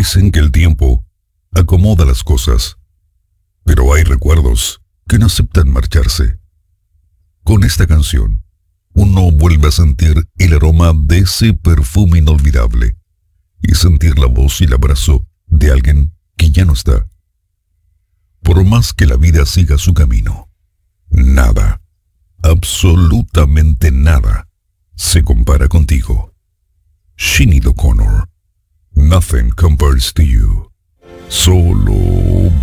Dicen que el tiempo acomoda las cosas, pero hay recuerdos que no aceptan marcharse. Con esta canción, uno vuelve a sentir el aroma de ese perfume inolvidable y sentir la voz y el abrazo de alguien que ya no está. Por más que la vida siga su camino, nada, absolutamente nada, se compara contigo. Sinéad O'Connor, Nothing Compares to You. Solo